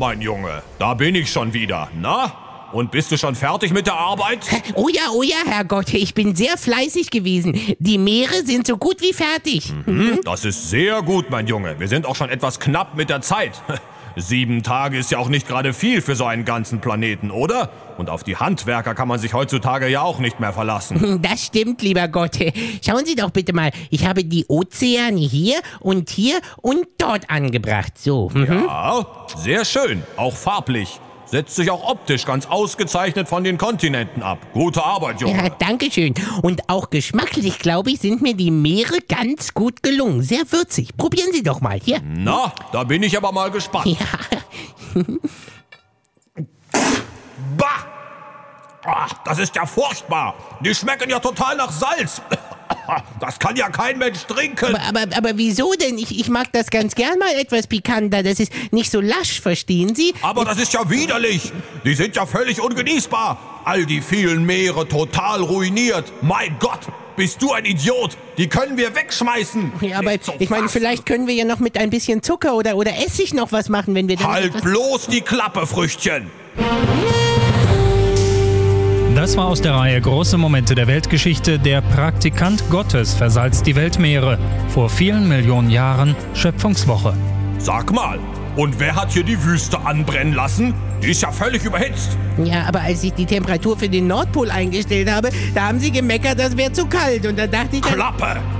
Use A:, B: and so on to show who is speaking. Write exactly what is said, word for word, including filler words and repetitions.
A: mein Junge, da bin ich schon wieder. Na? Und bist du schon fertig mit der Arbeit?
B: Oh ja, oh ja, Herrgott, ich bin sehr fleißig gewesen. Die Meere sind so gut wie fertig.
A: Mhm, das ist sehr gut, mein Junge. Wir sind auch schon etwas knapp mit der Zeit. Sieben Tage ist ja auch nicht gerade viel für so einen ganzen Planeten, oder? Und auf die Handwerker kann man sich heutzutage ja auch nicht mehr verlassen.
B: Das stimmt, lieber Gott. Schauen Sie doch bitte mal, ich habe die Ozeane hier und hier und dort angebracht. So. Mhm.
A: Ja, sehr schön, auch farblich. Setzt sich auch optisch ganz ausgezeichnet von den Kontinenten ab. Gute Arbeit, Junge.
B: Ja, danke schön. Und auch geschmacklich, glaube ich, sind mir die Meere ganz gut gelungen. Sehr würzig. Probieren Sie doch mal. Hier.
A: Na, da bin ich aber mal gespannt.
B: Ja.
A: Bah! Ach, das ist ja furchtbar. Die schmecken ja total nach Salz. Das kann ja kein Mensch trinken.
B: Aber, aber, aber wieso denn? Ich, ich mag das ganz gern mal etwas pikanter. Das ist nicht so lasch, verstehen Sie?
A: Aber das ist ja widerlich. Die sind ja völlig ungenießbar. All die vielen Meere total ruiniert. Mein Gott, bist du ein Idiot. Die können wir wegschmeißen.
B: Ja, aber ich meine, vielleicht können wir ja noch mit ein bisschen Zucker oder, oder Essig noch was machen, wenn wir dann...
A: Halt bloß die Klappe, Früchtchen.
C: Das war aus der Reihe Große Momente der Weltgeschichte. Der Praktikant Gottes versalzt die Weltmeere. Vor vielen Millionen Jahren Schöpfungswoche.
A: Sag mal, und wer hat hier die Wüste anbrennen lassen? Die ist ja völlig überhitzt.
B: Ja, aber als ich die Temperatur für den Nordpol eingestellt habe, da haben Sie gemeckert, das wäre zu kalt. Und da dachte ich...
A: Klappe!